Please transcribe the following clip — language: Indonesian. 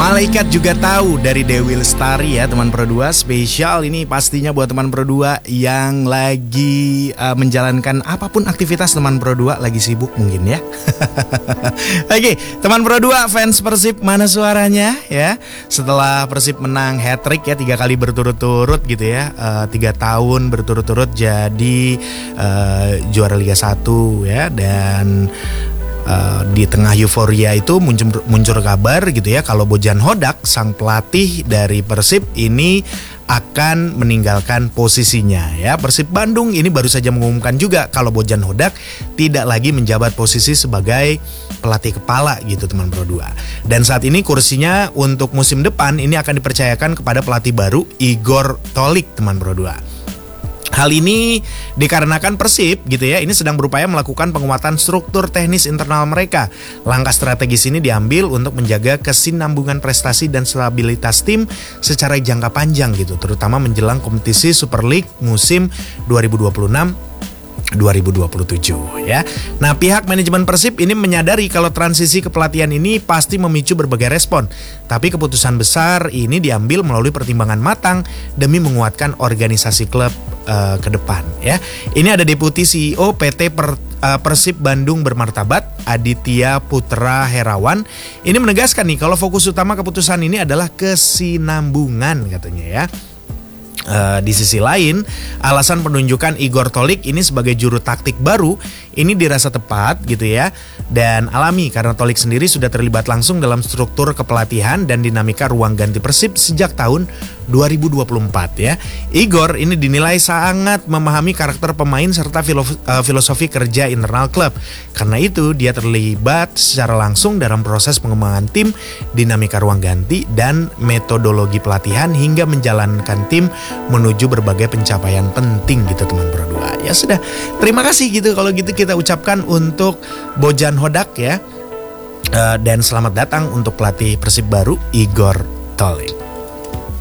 Malaikat juga tahu dari Dewi Lestari ya teman Pro 2. Spesial ini pastinya buat teman Pro 2 yang lagi menjalankan apapun aktivitas teman Pro 2, lagi sibuk mungkin ya. Oke, teman Pro 2 fans Persib mana suaranya ya? Setelah Persib menang hat-trick ya 3 kali berturut-turut gitu ya, 3 tahun berturut-turut jadi juara Liga 1 ya. Dan di tengah euforia itu muncul kabar gitu ya kalau Bojan Hodak, sang pelatih dari Persib ini akan meninggalkan posisinya ya. Persib Bandung ini baru saja mengumumkan juga kalau Bojan Hodak tidak lagi menjabat posisi sebagai pelatih kepala gitu teman Pro 2. Dan saat ini kursinya untuk musim depan ini akan dipercayakan kepada pelatih baru Igor Tolik teman Pro 2. Hal ini dikarenakan Persib gitu ya, ini sedang berupaya melakukan penguatan struktur teknis internal mereka. Langkah strategis ini diambil untuk menjaga kesinambungan prestasi dan stabilitas tim secara jangka panjang gitu, terutama menjelang kompetisi Super League musim 2026-2027 ya. Nah, pihak manajemen Persib ini menyadari kalau transisi kepelatihan ini pasti memicu berbagai respon. Tapi keputusan besar ini diambil melalui pertimbangan matang demi menguatkan organisasi klub ke depan ya. Ini ada Deputi CEO PT Persib Bandung Bermartabat, Aditya Putra Herawan. Ini menegaskan nih kalau fokus utama keputusan ini adalah kesinambungan katanya ya. Di sisi lain, alasan penunjukan Igor Tolik ini sebagai juru taktik baru ini dirasa tepat gitu ya, dan alami karena Tolik sendiri sudah terlibat langsung dalam struktur kepelatihan dan dinamika ruang ganti Persib sejak tahun 2024 ya. Igor ini dinilai sangat memahami karakter pemain serta filosofi kerja internal klub. Karena itu dia terlibat secara langsung dalam proses pengembangan tim, dinamika ruang ganti dan metodologi pelatihan hingga menjalankan tim menuju berbagai pencapaian penting gitu teman Pro 2. Ya sudah, terima kasih gitu kalau gitu kita ucapkan untuk Bojan Hodak ya. Dan selamat datang untuk pelatih Persib baru Igor Tolik.